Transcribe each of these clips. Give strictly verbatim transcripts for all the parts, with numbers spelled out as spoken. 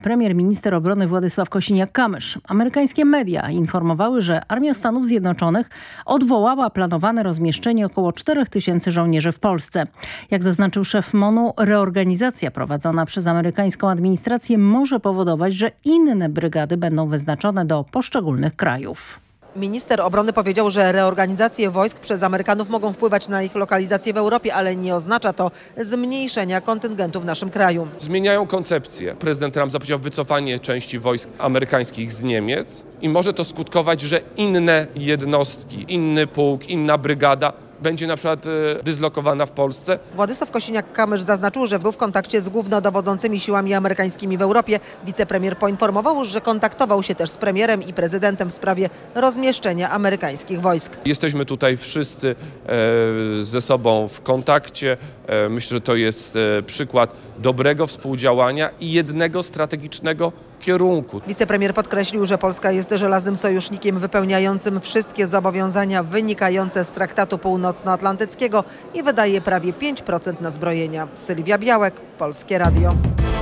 Premier minister obrony Władysław Kosiniak-Kamysz. Amerykańskie media informowały, że Armia Stanów Zjednoczonych odwołała planowane rozmieszczenie około czterech tysięcy żołnierzy w Polsce. Jak zaznaczył szef MONU, reorganizacja prowadzona przez amerykańską administrację może powodować, że inne brygady będą wyznaczone do poszczególnych krajów. Minister obrony powiedział, że reorganizacje wojsk przez Amerykanów mogą wpływać na ich lokalizację w Europie, ale nie oznacza to zmniejszenia kontyngentu w naszym kraju. Zmieniają koncepcję. Prezydent Trump zapowiedział wycofanie części wojsk amerykańskich z Niemiec i może to skutkować, że inne jednostki, inny pułk, inna brygada będzie na przykład dyslokowana w Polsce. Władysław Kosiniak-Kamysz zaznaczył, że był w kontakcie z głównodowodzącymi siłami amerykańskimi w Europie. Wicepremier poinformował, że kontaktował się też z premierem i prezydentem w sprawie rozmieszczenia amerykańskich wojsk. Jesteśmy tutaj wszyscy ze sobą w kontakcie. Myślę, że to jest przykład dobrego współdziałania i jednego strategicznego kierunku. Wicepremier podkreślił, że Polska jest żelaznym sojusznikiem wypełniającym wszystkie zobowiązania wynikające z Traktatu Północnoatlantyckiego i wydaje prawie pięć procent na zbrojenia. Sylwia Białek, Polskie Radio.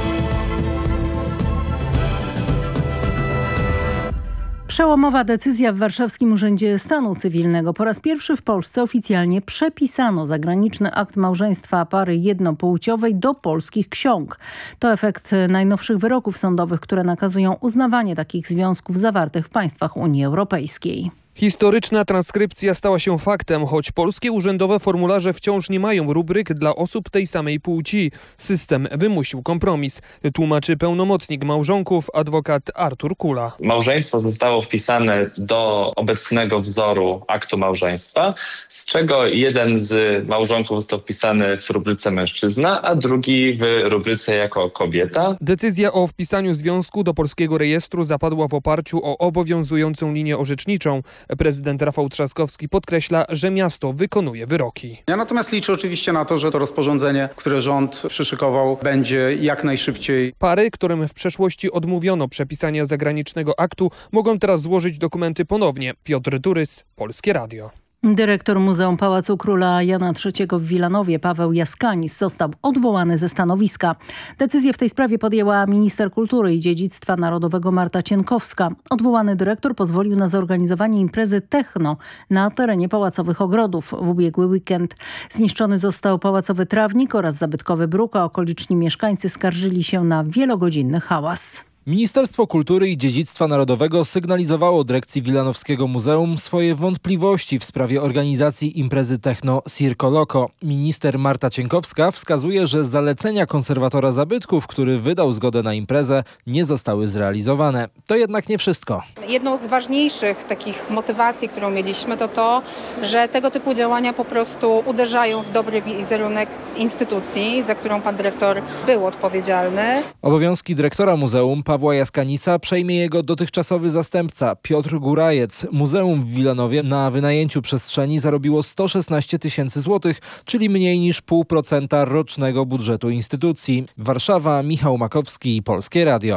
Przełomowa decyzja w Warszawskim Urzędzie Stanu Cywilnego. Po raz pierwszy w Polsce oficjalnie przepisano zagraniczny akt małżeństwa pary jednopłciowej do polskich ksiąg. To efekt najnowszych wyroków sądowych, które nakazują uznawanie takich związków zawartych w państwach Unii Europejskiej. Historyczna transkrypcja stała się faktem, choć polskie urzędowe formularze wciąż nie mają rubryk dla osób tej samej płci. System wymusił kompromis, tłumaczy pełnomocnik małżonków adwokat Artur Kula. Małżeństwo zostało wpisane do obecnego wzoru aktu małżeństwa, z czego jeden z małżonków został wpisany w rubryce mężczyzna, a drugi w rubryce jako kobieta. Decyzja o wpisaniu związku do polskiego rejestru zapadła w oparciu o obowiązującą linię orzeczniczą. Prezydent Rafał Trzaskowski podkreśla, że miasto wykonuje wyroki. Ja natomiast liczę oczywiście na to, że to rozporządzenie, które rząd przyszykował, będzie jak najszybciej. Pary, którym w przeszłości odmówiono przepisania zagranicznego aktu, mogą teraz złożyć dokumenty ponownie. Piotr Durys, Polskie Radio. Dyrektor Muzeum Pałacu Króla Jana trzeciego w Wilanowie, Paweł Jaskanis, został odwołany ze stanowiska. Decyzję w tej sprawie podjęła minister kultury i dziedzictwa narodowego Marta Cienkowska. Odwołany dyrektor pozwolił na zorganizowanie imprezy techno na terenie pałacowych ogrodów w ubiegły weekend. Zniszczony został pałacowy trawnik oraz zabytkowy bruk, a okoliczni mieszkańcy skarżyli się na wielogodzinny hałas. Ministerstwo Kultury i Dziedzictwa Narodowego sygnalizowało dyrekcji Wilanowskiego Muzeum swoje wątpliwości w sprawie organizacji imprezy techno Circo Loco. Minister Marta Cienkowska wskazuje, że zalecenia konserwatora zabytków, który wydał zgodę na imprezę, nie zostały zrealizowane. To jednak nie wszystko. Jedną z ważniejszych takich motywacji, którą mieliśmy, to to, że tego typu działania po prostu uderzają w dobry wizerunek instytucji, za którą pan dyrektor był odpowiedzialny. Obowiązki dyrektora muzeum Pawła Jaskanisa przejmie jego dotychczasowy zastępca Piotr Górajec. Muzeum w Wilanowie na wynajęciu przestrzeni zarobiło sto szesnaście tysięcy złotych, czyli mniej niż pół procenta rocznego budżetu instytucji. Warszawa, Michał Makowski, Polskie Radio.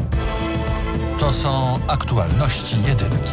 To są aktualności jedynki.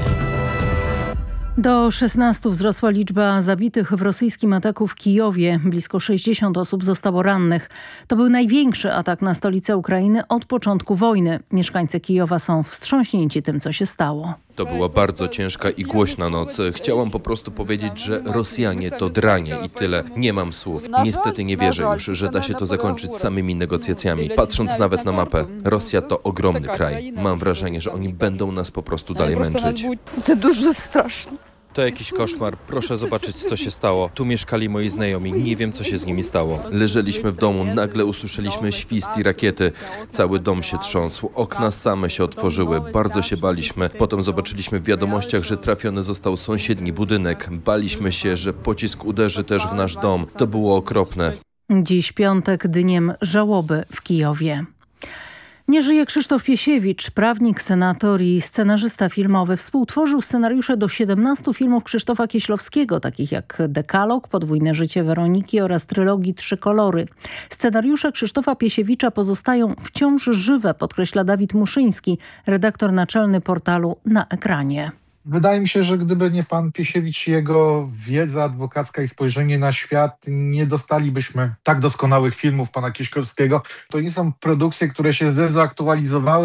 Do szesnastu wzrosła liczba zabitych w rosyjskim ataku w Kijowie. Blisko sześćdziesiąt osób zostało rannych. To był największy atak na stolicę Ukrainy od początku wojny. Mieszkańcy Kijowa są wstrząśnięci tym, co się stało. To była bardzo ciężka i głośna noc. Chciałam po prostu powiedzieć, że Rosjanie to dranie i tyle. Nie mam słów. Niestety nie wierzę już, że da się to zakończyć samymi negocjacjami. Patrząc nawet na mapę, Rosja to ogromny kraj. Mam wrażenie, że oni będą nas po prostu dalej męczyć. To dużo straszne. To jakiś koszmar. Proszę zobaczyć, co się stało. Tu mieszkali moi znajomi. Nie wiem, co się z nimi stało. Leżeliśmy w domu, nagle usłyszeliśmy świst i rakiety. Cały dom się trząsł. Okna same się otworzyły. Bardzo się baliśmy. Potem zobaczyliśmy w wiadomościach, że trafiony został sąsiedni budynek. Baliśmy się, że pocisk uderzy też w nasz dom. To było okropne. Dziś piątek, dniem żałoby w Kijowie. Nie żyje Krzysztof Piesiewicz, prawnik, senator i scenarzysta filmowy. Współtworzył scenariusze do siedemnastu filmów Krzysztofa Kieślowskiego, takich jak Dekalog, Podwójne życie Weroniki oraz trylogii Trzy kolory. Scenariusze Krzysztofa Piesiewicza pozostają wciąż żywe, podkreśla Dawid Muszyński, redaktor naczelny portalu Na ekranie. Wydaje mi się, że gdyby nie pan Piesiewicz i jego wiedza adwokacka i spojrzenie na świat, nie dostalibyśmy tak doskonałych filmów pana Kieśkowskiego. To nie są produkcje, które się zdezaktualizowały.